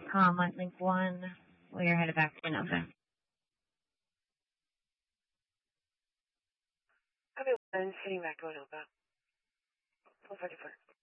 at link 1. We're headed back to Nova. Copy 1, sitting back to Nova. 1244.